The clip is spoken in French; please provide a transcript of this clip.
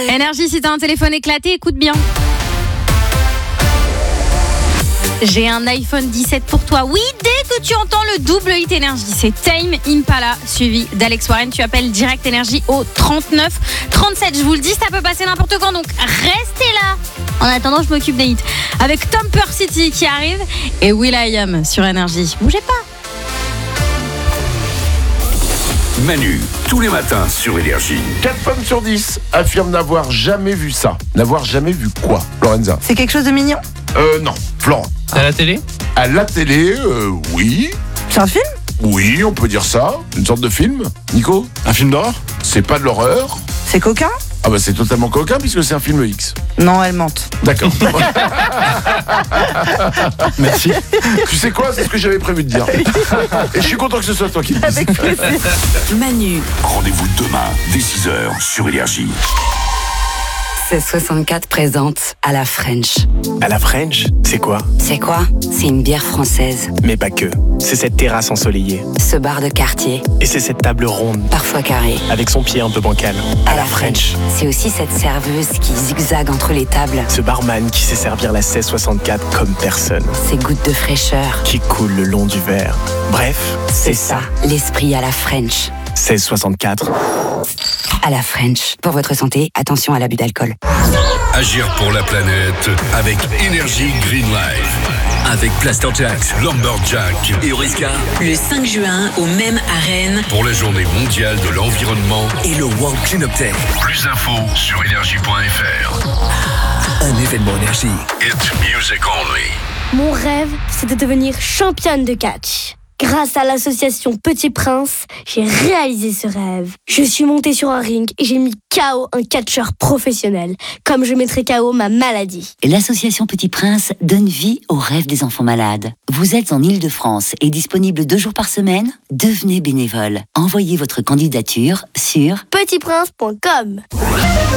Énergie, si t'as un téléphone éclaté, écoute bien. J'ai un iPhone 17 pour toi. Oui, dès que tu entends le double hit Énergie, c'est Tame Impala suivi d'Alex Warren. Tu appelles Direct Énergie au 39 37. Je vous le dis, ça peut passer n'importe quand, donc restez là. En attendant, je m'occupe des hits avec Tomper City qui arrive et will.i.am sur Énergie. Bougez pas. Manu, tous les matins sur Énergie. 4 femmes sur 10 affirment n'avoir jamais vu ça. N'avoir jamais vu quoi, Lorenza? C'est quelque chose de mignon? Non, Florent. À la télé? À la télé, oui. C'est un film? Oui, on peut dire ça. Une sorte de film. Nico? Un film d'horreur? C'est pas de l'horreur. C'est coquin? Ah bah c'est totalement coquin puisque c'est un film X. Non, elle mente. D'accord. Merci. Tu sais quoi? C'est ce que j'avais prévu de dire. Et je suis content que ce soit toi qui le dises. Avec plaisir. Manu, Rendez-vous demain dès 6h sur Énergie. 1664 présente à la French. À la French, c'est quoi? C'est quoi? C'est une bière française. Mais pas que. C'est cette terrasse ensoleillée. Ce bar de quartier, Et c'est cette table ronde, parfois carré. avec son pied un peu bancal. À la French. C'est aussi cette serveuse qui zigzague entre les tables. Ce barman qui sait servir la 1664 comme personne. Ces gouttes de fraîcheur. Qui coule le long du verre. Bref, c'est ça. L'esprit à la French. 1664. À la French. Pour votre santé, attention à l'abus d'alcool. Agir pour la planète avec Énergie Green Life. Avec Plaster Jacks, Lumberjack et Oriska. Le 5 juin, au même à Rennes. Pour la journée mondiale de l'environnement Et le World Cleanup Day. Plus d'infos sur énergie.fr. Un événement Énergie. It's music only. Mon rêve, c'est de devenir championne de catch. Grâce à l'association Petit Prince, j'ai réalisé ce rêve. Je suis montée sur un ring et j'ai mis KO un catcheur professionnel, comme je mettrais KO ma maladie. L'association Petit Prince donne vie aux rêves des enfants malades. Vous êtes en Île-de-France et disponible 2 jours par semaine? Devenez bénévole. Envoyez votre candidature sur Petitprince.com.